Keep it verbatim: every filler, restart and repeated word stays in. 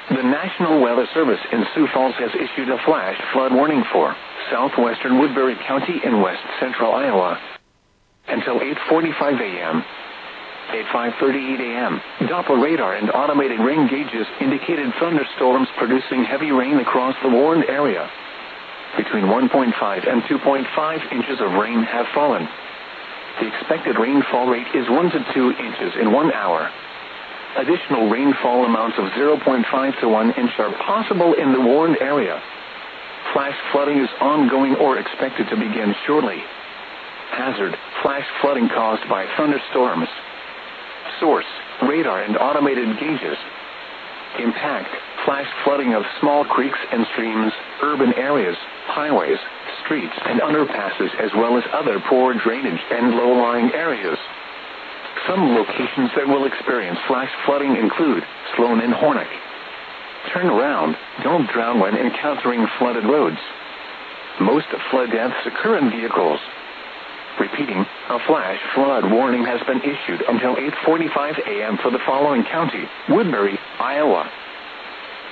The National Weather Service in Sioux Falls has issued a flash flood warning for southwestern Woodbury County in west central Iowa until eight forty-five a.m. At five thirty-eight a.m., Doppler radar and automated rain gauges indicated thunderstorms producing heavy rain across the warned area. Between one point five and two point five inches of rain have fallen. The expected rainfall rate is one to two inches in one hour. Additional rainfall amounts of zero point five to one inch are possible in the warned area. Flash flooding is ongoing or expected to begin shortly. Hazard: flash flooding caused by thunderstorms. Source: radar and automated gauges. Impact: flash flooding of small creeks and streams, urban areas, highways, streets and underpasses, as well as other poor drainage and low-lying areas. Some locations that will experience flash flooding include Sloan and Hornick. Turn around. Don't drown when encountering flooded roads. Most flood deaths occur in vehicles. Repeating, a flash flood warning has been issued until eight forty-five a.m. for the following county: Woodbury, Iowa.